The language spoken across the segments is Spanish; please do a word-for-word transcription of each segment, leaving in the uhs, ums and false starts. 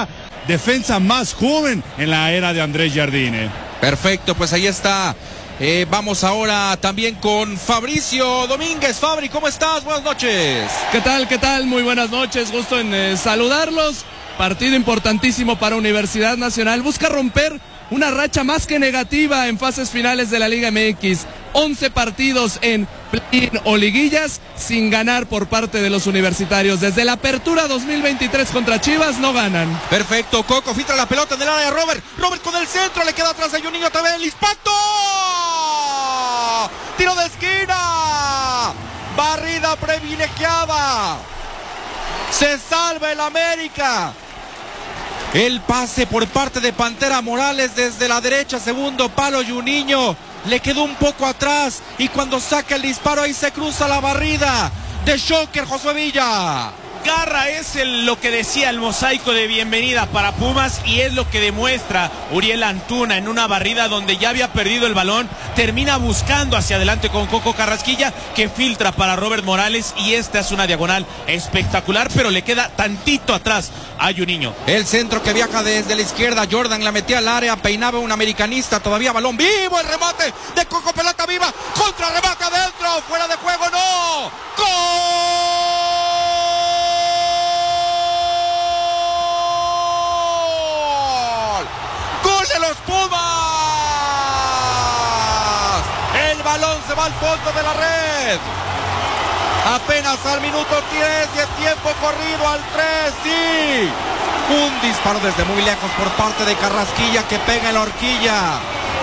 la defensa más joven en la era de Andrés Jardine. Perfecto, pues ahí está. Eh, vamos ahora también con Fabricio Domínguez. Fabri, ¿cómo estás? Buenas noches. ¿Qué tal? ¿Qué tal? Muy buenas noches. Gusto en eh, saludarlos. Partido importantísimo para Universidad Nacional. Busca romper una racha más que negativa en fases finales de la Liga M X. once partidos en play-in o liguillas sin ganar por parte de los universitarios. Desde la apertura dos mil veintitrés contra Chivas no ganan. Perfecto, Coco filtra la pelota en el área de Robert. Robert con el centro, le queda atrás a Juninho también. El impacto. Tiro de esquina. Barrida privilegiada. Se salva el América. El pase por parte de Pantera Morales desde la derecha, segundo palo, Juninho le quedó un poco atrás y cuando saca el disparo ahí se cruza la barrida de Shocker, Josué Villa. Garra es el, lo que decía el mosaico de bienvenida para Pumas y es lo que demuestra Uriel Antuna en una barrida donde ya había perdido el balón, termina buscando hacia adelante con Coco Carrasquilla que filtra para Robert Morales y esta es una diagonal espectacular pero le queda tantito atrás a Juninho. El centro que viaja desde la izquierda, Jordan la metía al área, peinaba un americanista, todavía balón vivo, el remate de Coco, pelota viva, contra remate adentro, fuera de juego, no, ¡gol! ¡De los Pumas! El balón se va al fondo de la red. Apenas al minuto tres y el tiempo corrido al tres. Sí. Un disparo desde muy lejos por parte de Carrasquilla que pega en la horquilla.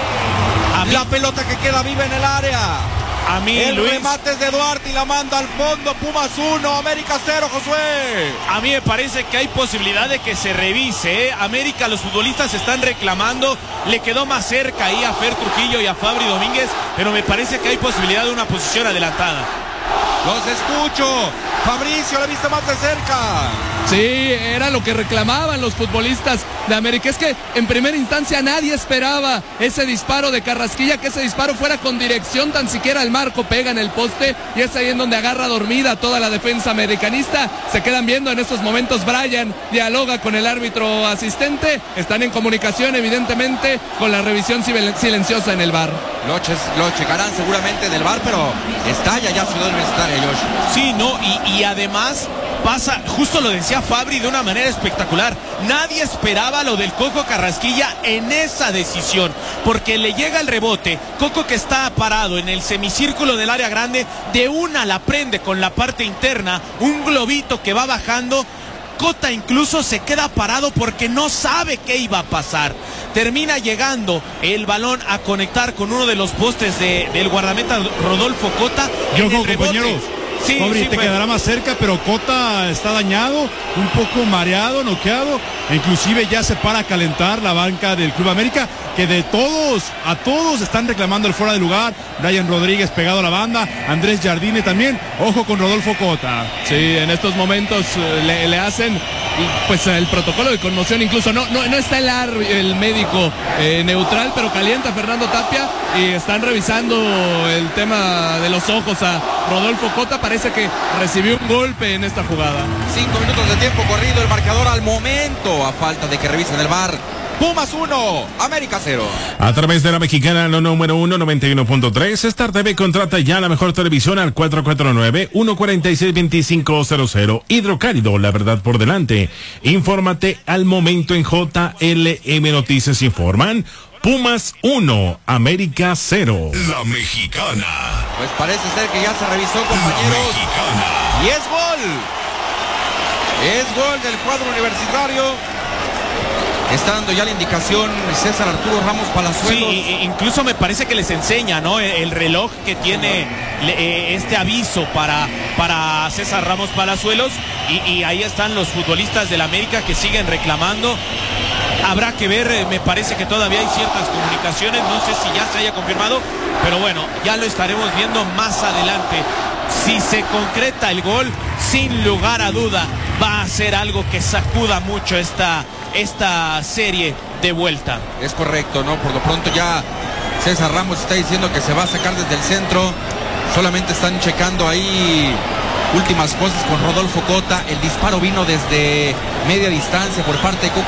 La pelota que queda viva en el área. A mí, el Luis, remate es de Duarte y la manda al fondo. Pumas uno, América cero, Josué. A mí me parece que hay posibilidad de que se revise, ¿eh? América, los futbolistas están reclamando. Le quedó más cerca ahí a Fer Trujillo y a Fabri Domínguez, pero me parece que hay posibilidad de una posición adelantada. Los escucho. Fabricio, la vista más de cerca. Sí, era lo que reclamaban los futbolistas de América. Es que en primera instancia nadie esperaba ese disparo de Carrasquilla, que ese disparo fuera con dirección tan siquiera al marco, pega en el poste y es ahí en donde agarra dormida toda la defensa americanista. Se quedan viendo en estos momentos. Brian dialoga con el árbitro asistente. Están en comunicación evidentemente con la revisión silenciosa en el V A R. Lo, lo checarán seguramente del V A R, pero estalla ya Ciudad Universitaria, Josh. Sí, no, y, y además pasa, justo lo decía Fabri de una manera espectacular, nadie esperaba lo del Coco Carrasquilla en esa decisión, porque le llega el rebote, Coco que está parado en el semicírculo del área grande, de una la prende con la parte interna, un globito que va bajando. Cota incluso se queda parado porque no sabe qué iba a pasar. Termina llegando el balón a conectar con uno de los postes de, del guardameta Rodolfo Cota. Yo como compañeros, sí, Fabri, sí, te fue. quedará más cerca, pero Cota está dañado, un poco mareado, noqueado, e inclusive ya se para a calentar la banca del Club América, que de todos, a todos están reclamando el fuera de lugar. Brian Rodríguez pegado a la banda, Andrés Jardine también, ojo con Rodolfo Cota. Sí, en estos momentos uh, le, le hacen pues el protocolo de conmoción, incluso no, no, no está el, ar, el médico eh, neutral, pero calienta Fernando Tapia y están revisando el tema de los ojos a Rodolfo Cota. Parece que recibió un golpe en esta jugada. Cinco minutos de tiempo corrido, el marcador al momento, a falta de que revisen el V A R. Pumas uno, América cero. A través de la mexicana, lo número uno, noventa y uno punto tres, Star T V contrata ya la mejor televisión al cuatro cuatro nueve, uno cuatro seis, dos cinco cero cero. Hidrocálido, la verdad por delante. Infórmate al momento en J L M Noticias. Informan Pumas uno, América cero. La mexicana. Pues parece ser que ya se revisó, compañeros. La mexicana. Y es gol. Es gol del cuadro universitario. Está dando ya la indicación César Arturo Ramos Palazuelos. Sí, incluso me parece que les enseña, ¿no? El reloj que tiene este aviso para, para César Ramos Palazuelos. Y, y ahí están los futbolistas del América que siguen reclamando. Habrá que ver, me parece que todavía hay ciertas comunicaciones, no sé si ya se haya confirmado, pero bueno, ya lo estaremos viendo más adelante. Si se concreta el gol, sin lugar a duda, va a ser algo que sacuda mucho esta, esta serie de vuelta. Es correcto, ¿no? Por lo pronto ya César Ramos está diciendo que se va a sacar desde el centro. Solamente están checando ahí últimas cosas con Rodolfo Cota. El disparo vino desde media distancia por parte de Coco